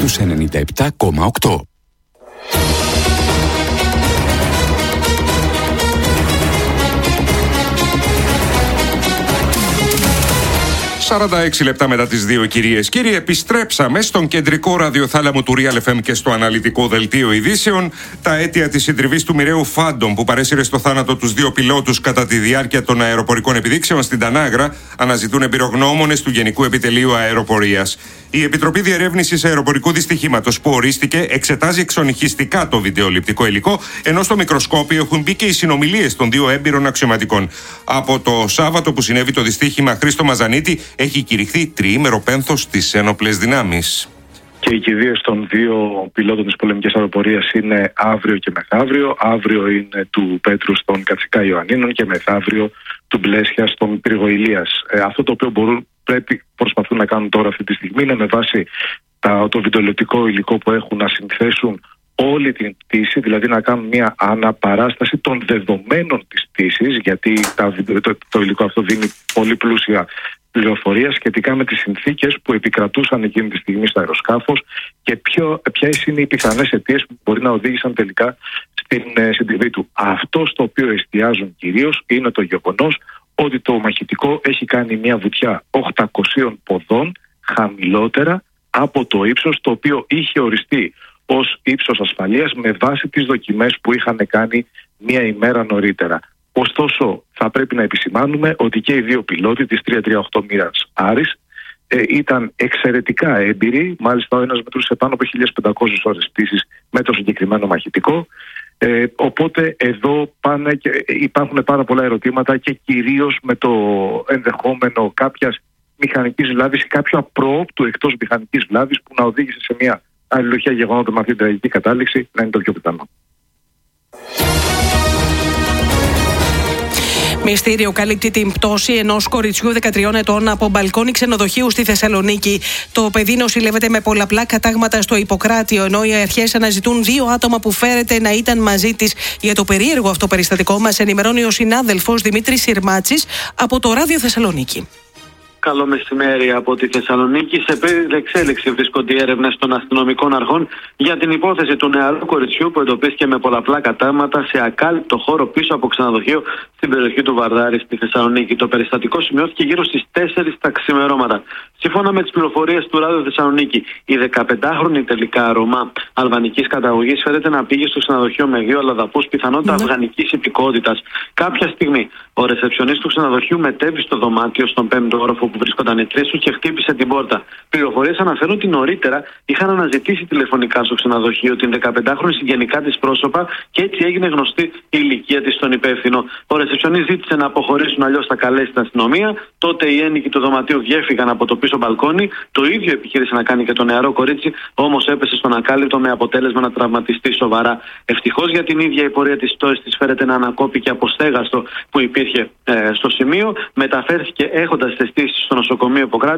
στους 97,8. «46 λεπτά μετά τις 2, κυρίες και κύριοι, επιστρέψαμε στον κεντρικό ραδιοθάλαμο του Real FM και στο αναλυτικό δελτίο ειδήσεων. Τα αίτια της συντριβής του μοιραίου Phantom που παρέσυρε στο θάνατο τους 2 πιλότους κατά τη διάρκεια των αεροπορικών επιδείξεων στην Τανάγρα αναζητούν εμπειρογνώμονες του Γενικού Επιτελείου Αεροπορίας. Η Επιτροπή Διερεύνησης Αεροπορικού Δυστυχήματος που ορίστηκε εξετάζει εξονυχιστικά το βιντεοληπτικό υλικό, ενώ στο μικροσκόπιο έχουν μπει και οι συνομιλίες των 2 έμπειρων αξιωματικών. Από το Σάββατο που συνέβη το δυστύχημα, Χρήστο Μαζανίτη, έχει κηρυχθεί τριήμερο πένθος στις ένοπλες δυνάμεις. Και οι κηδείες των 2 πιλότων της πολεμικής αεροπορίας είναι αύριο και μεθαύριο. Αύριο είναι του Πέτρου στον Κατσικά Ιωαννίνων και μεθαύριο του Μπλέσια στον Πύργο Ηλίας. Αυτό το οποίο προσπαθούν να κάνουν τώρα αυτή τη στιγμή είναι με βάση το βιντεοληπτικό υλικό που έχουν να συνθέσουν όλη την πτήση, δηλαδή να κάνουν μια αναπαράσταση των δεδομένων της πτήσης, γιατί το υλικό αυτό δίνει πολύ πλούσια πληροφορία σχετικά με τις συνθήκες που επικρατούσαν εκείνη τη στιγμή στο αεροσκάφος και ποιες είναι οι πιθανές αιτίες που μπορεί να οδήγησαν τελικά στην συντριβή του. Αυτό στο οποίο εστιάζουν κυρίως είναι το γεγονός ότι το μαχητικό έχει κάνει μια βουτιά 800 ποδών χαμηλότερα από το ύψος το οποίο είχε οριστεί ως ύψος ασφαλείας με βάση τις δοκιμές που είχαν κάνει μια ημέρα νωρίτερα. Ωστόσο, θα πρέπει να επισημάνουμε ότι και οι 2 πιλότοι της 338 Mirage Άρης ήταν εξαιρετικά έμπειροι. Μάλιστα, ο ένας μετρούσε πάνω από 1.500 ώρες πτήσης με το συγκεκριμένο μαχητικό. Οπότε εδώ υπάρχουν πάρα πολλά ερωτήματα και κυρίως με το ενδεχόμενο κάποιας μηχανικής βλάβης ή κάποιο απροόπτου εκτός μηχανικής βλάβης που να οδήγησε σε μια αλληλουχία γεγονότα με αυτή την τραγική κατάληξη, να είναι το πιο πιθανό. Μυστήριο καλύπτει την πτώση ενός κοριτσιού 13 ετών από μπαλκόνι ξενοδοχείου στη Θεσσαλονίκη. Το παιδί νοσηλεύεται με πολλαπλά κατάγματα στο Ιπποκράτιο, ενώ οι αρχές αναζητούν 2 άτομα που φέρεται να ήταν μαζί της. Για το περίεργο αυτό περιστατικό μας ενημερώνει ο συνάδελφος Δημήτρης Συρμάτσης από το Ράδιο Θεσσαλονίκη. Καλό μεσημέρι από τη Θεσσαλονίκη. Σε πλήρη εξέλιξη βρίσκονται οι έρευνες των αστυνομικών αρχών για την υπόθεση του νεαρού κοριτσιού που εντοπίστηκε με πολλαπλά κατάγματα σε ακάλυπτο χώρο πίσω από ξενοδοχείο στην περιοχή του Βαρδάρη στη Θεσσαλονίκη. Το περιστατικό σημειώθηκε γύρω στις 4 τα ξημερώματα. Σύμφωνα με τις πληροφορίες του Ράδιο Θεσσαλονίκη, η 15χρονη τελικά Ρωμά αλβανικής καταγωγής φέρεται να πήγε στο ξενοδοχείο με 2 αλλοδαπούς, πιθανότητα αφγανικής υπηκότητας. Κάποια στιγμή, ο ρεσεψιονίστ του ξενοδοχείου μετέβη στο δωμάτιο στον 5ο όροφο που βρίσκονταν οι 3 του και χτύπησε την πόρτα. Πληροφορίες αναφέρουν ότι νωρίτερα είχαν αναζητήσει τηλεφωνικά στο ξενοδοχείο την 15χρονη συγγενικά της πρόσωπα και έτσι έγινε γνωστή η ηλικία της στον υπεύθυνο. Ο ρεσεψιονίστ ζήτησε να αποχωρήσουν, αλλιώς θα καλέσει την αστυνομία. Τότε οι ένοικοι του δωματίου διέφυγαν από το πίσω μπαλκόνι. Το ίδιο επιχείρησε να κάνει και το νεαρό κορίτσι, όμως έπεσε στον ακάλυπτο με αποτέλεσμα να τραυματιστεί σοβαρά. Ευτυχώς για την ίδια η πορεία της πτώσης της φέρεται να ανακόπηκε από στέγαστο που υπήρχε στο σημείο. Μεταφέρθηκε έχοντας αισθήσεις στο νοσοκομείο Ιπποκράτη.